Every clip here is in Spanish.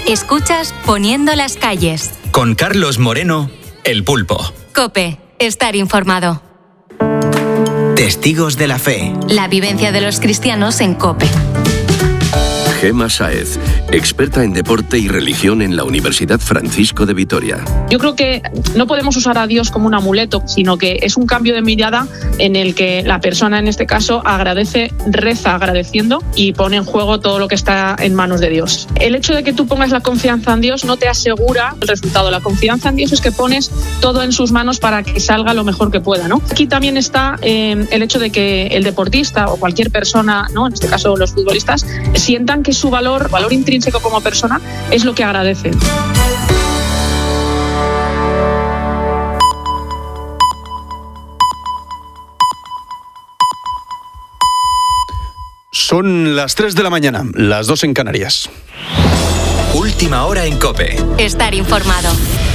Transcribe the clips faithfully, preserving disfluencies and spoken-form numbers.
Escuchas Poniendo las calles. Con Carlos Moreno, El Pulpo. COPE. Estar informado. Testigos de la fe. La vivencia de los cristianos en COPE. Gema Sáez, experta en deporte y religión en la Universidad Francisco de Vitoria. Yo creo que no podemos usar a Dios como un amuleto, sino que es un cambio de mirada en el que la persona, en este caso, agradece, reza agradeciendo y pone en juego todo lo que está en manos de Dios. El hecho de que tú pongas la confianza en Dios no te asegura el resultado. La confianza en Dios es que pones todo en sus manos para que salga lo mejor que pueda, ¿no? Aquí también está eh, el hecho de que el deportista o cualquier persona, ¿no?, en este caso los futbolistas, sientan que su valor, valor intrínseco como persona es lo que agradecen. Son las tres de la mañana, las dos en Canarias. Última hora en COPE. Estar informado.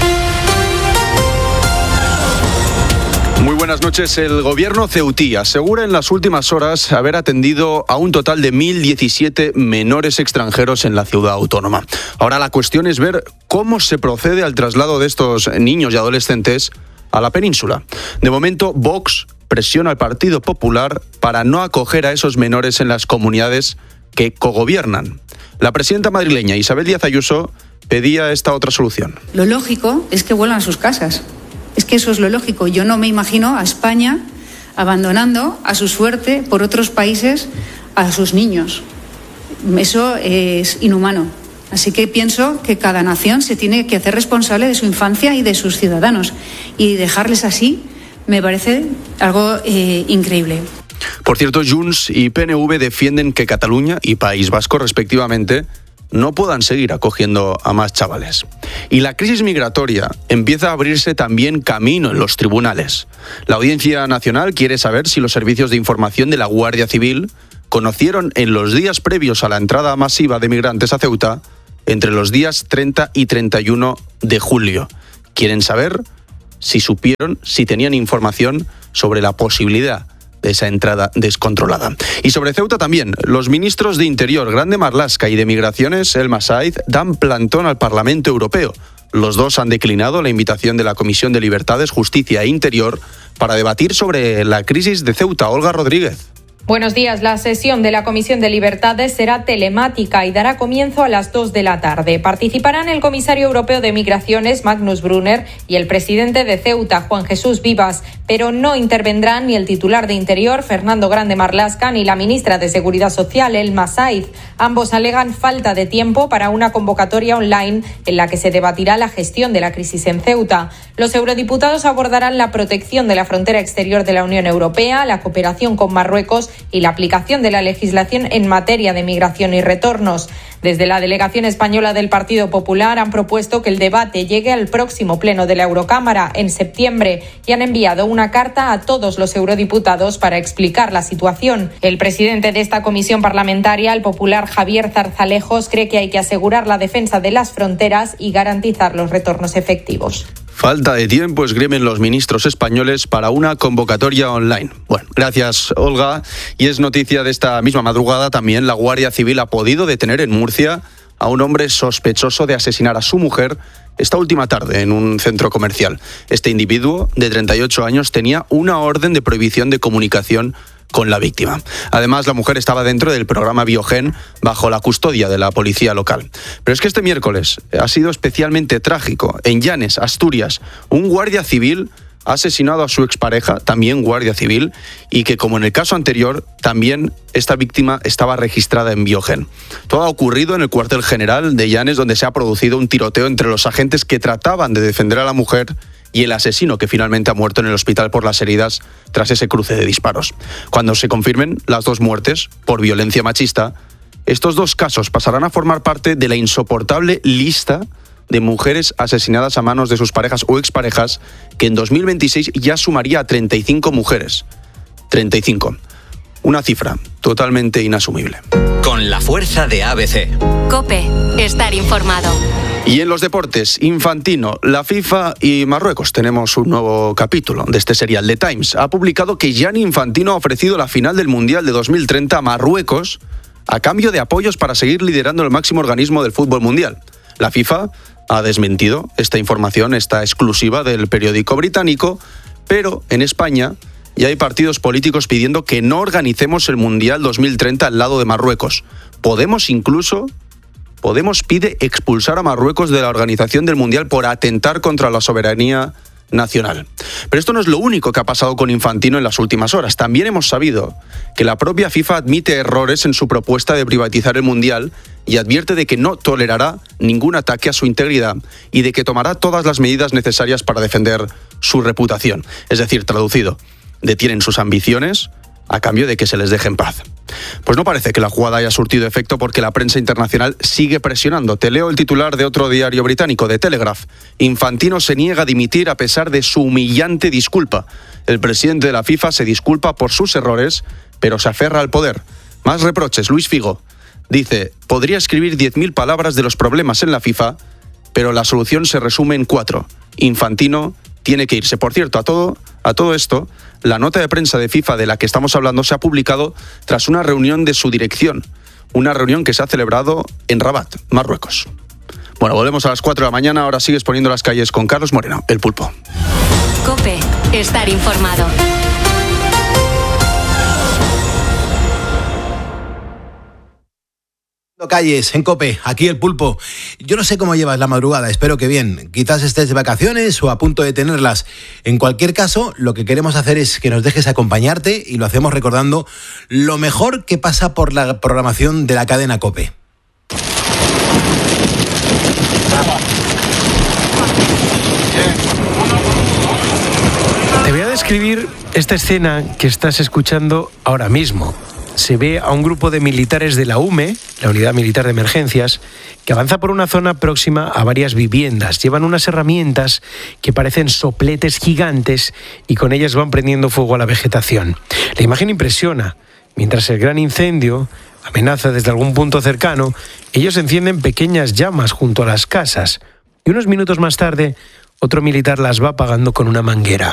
Muy buenas noches. El gobierno ceutí asegura en las últimas horas haber atendido a un total de mil diecisiete menores extranjeros en la ciudad autónoma. Ahora la cuestión es ver cómo se procede al traslado de estos niños y adolescentes a la península. De momento, Vox presiona al Partido Popular para no acoger a esos menores en las comunidades que cogobiernan. La presidenta madrileña Isabel Díaz Ayuso pedía esta otra solución. Lo lógico es que vuelvan a sus casas. Es que eso es lo lógico. Yo no me imagino a España abandonando a su suerte por otros países a sus niños. Eso es inhumano. Así que pienso que cada nación se tiene que hacer responsable de su infancia y de sus ciudadanos. Y dejarles así me parece algo eh, increíble. Por cierto, Junts y P N V defienden que Cataluña y País Vasco, respectivamente, no puedan seguir acogiendo a más chavales. Y la crisis migratoria empieza a abrirse también camino en los tribunales. La Audiencia Nacional quiere saber si los servicios de información de la Guardia Civil conocieron en los días previos a la entrada masiva de migrantes a Ceuta entre los días treinta y treinta y uno de julio. Quieren saber si supieron, si tenían información sobre la posibilidad de esa entrada descontrolada. Y sobre Ceuta también, los ministros de Interior, Grande Marlaska, y de Migraciones, Elma Sáiz, dan plantón al Parlamento Europeo. Los dos han declinado la invitación de la Comisión de Libertades, Justicia e Interior para debatir sobre la crisis de Ceuta. Olga Rodríguez. Buenos días. La sesión de la Comisión de Libertades será telemática y dará comienzo a las dos de la tarde. Participarán el comisario europeo de Migraciones, Magnus Brunner, y el presidente de Ceuta, Juan Jesús Vivas, pero no intervendrán ni el titular de Interior, Fernando Grande Marlaska, ni la ministra de Seguridad Social, Elma Sáiz. Ambos alegan falta de tiempo para una convocatoria online en la que se debatirá la gestión de la crisis en Ceuta. Los eurodiputados abordarán la protección de la frontera exterior de la Unión Europea, la cooperación con Marruecos y la aplicación de la legislación en materia de migración y retornos. Desde la delegación española del Partido Popular han propuesto que el debate llegue al próximo pleno de la Eurocámara en septiembre y han enviado una carta a todos los eurodiputados para explicar la situación. El presidente de esta comisión parlamentaria, el popular Javier Zarzalejos, cree que hay que asegurar la defensa de las fronteras y garantizar los retornos efectivos. Falta de tiempo esgrimen los ministros españoles para una convocatoria online. Bueno, gracias, Olga. Y es noticia de esta misma madrugada también, la Guardia Civil ha podido detener en Murcia a un hombre sospechoso de asesinar a su mujer esta última tarde en un centro comercial. Este individuo, de treinta y ocho años, tenía una orden de prohibición de comunicación con la víctima. Además, la mujer estaba dentro del programa Biogen bajo la custodia de la policía local. Pero es que este miércoles ha sido especialmente trágico. En Llanes, Asturias, un guardia civil ha asesinado a su expareja, también guardia civil, y que, como en el caso anterior, también esta víctima estaba registrada en Biogen. Todo ha ocurrido en el cuartel general de Llanes, donde se ha producido un tiroteo entre los agentes que trataban de defender a la mujer y el asesino, que finalmente ha muerto en el hospital por las heridas tras ese cruce de disparos. Cuando se confirmen las dos muertes por violencia machista, estos dos casos pasarán a formar parte de la insoportable lista de mujeres asesinadas a manos de sus parejas o exparejas, que en dos mil veintiséis ya sumaría a treinta y cinco mujeres. treinta y cinco. Una cifra totalmente inasumible. Con la fuerza de A B C. COPE. Estar informado. Y en los deportes, Infantino, la FIFA y Marruecos. Tenemos un nuevo capítulo de este serial. The Times ha publicado que Gianni Infantino ha ofrecido la final del Mundial de dos mil treinta a Marruecos a cambio de apoyos para seguir liderando el máximo organismo del fútbol mundial. La FIFA ha desmentido esta información, esta exclusiva del periódico británico, pero en España ya hay partidos políticos pidiendo que no organicemos el Mundial dos mil treinta al lado de Marruecos. Podemos incluso, Podemos pide expulsar a Marruecos de la organización del Mundial por atentar contra la soberanía nacional. Pero esto no es lo único que ha pasado con Infantino en las últimas horas. También hemos sabido que la propia FIFA admite errores en su propuesta de privatizar el Mundial y advierte de que no tolerará ningún ataque a su integridad y de que tomará todas las medidas necesarias para defender su reputación. Es decir, traducido, detienen sus ambiciones a cambio de que se les deje en paz. Pues no parece que la jugada haya surtido efecto porque la prensa internacional sigue presionando. Te leo el titular de otro diario británico, The Telegraph. Infantino se niega a dimitir a pesar de su humillante disculpa. El presidente de la FIFA se disculpa por sus errores, pero se aferra al poder. Más reproches. Luis Figo dice, podría escribir diez mil palabras de los problemas en la FIFA, pero la solución se resume en cuatro. Infantino tiene que irse. Por cierto, a todo, a todo esto, la nota de prensa de FIFA de la que estamos hablando se ha publicado tras una reunión de su dirección, una reunión que se ha celebrado en Rabat, Marruecos. Bueno, volvemos a las cuatro de la mañana, ahora sigues poniendo las calles con Carlos Moreno, el Pulpo. COPE, estar informado. Calles en COPE, aquí el Pulpo. Yo no sé cómo llevas la madrugada, espero que bien. Quizás estés de vacaciones o a punto de tenerlas. En cualquier caso, lo que queremos hacer es que nos dejes acompañarte y lo hacemos recordando lo mejor que pasa por la programación de la cadena COPE. Te voy a describir esta escena que estás escuchando ahora mismo. Se ve a un grupo de militares de la U M E, la Unidad Militar de Emergencias, que avanza por una zona próxima a varias viviendas. Llevan unas herramientas que parecen sopletes gigantes y con ellas van prendiendo fuego a la vegetación. La imagen impresiona. Mientras el gran incendio amenaza desde algún punto cercano, ellos encienden pequeñas llamas junto a las casas y unos minutos más tarde otro militar las va apagando con una manguera.